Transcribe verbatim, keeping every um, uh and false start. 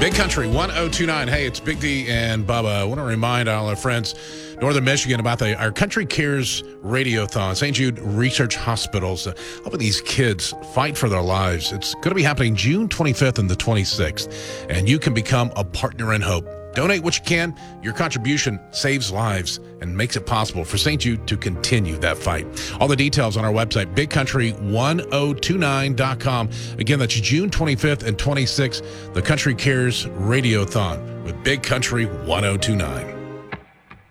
Big Country one oh two nine. Hey, it's Big D and Bubba. I want to remind all our friends, Northern Michigan, about the our Country Cares Radiothon. Saint Jude Research Hospitals uh, helping these kids fight for their lives. It's going to be happening June twenty-fifth and the twenty-sixth, and you can become a partner in hope. Donate what you can. Your contribution saves lives and makes it possible for Saint Jude to continue that fight. All the details on our website, big country one oh two nine dot com. Again, that's June twenty-fifth and twenty-sixth, the Country Cares Radiothon with Big Country one oh two nine.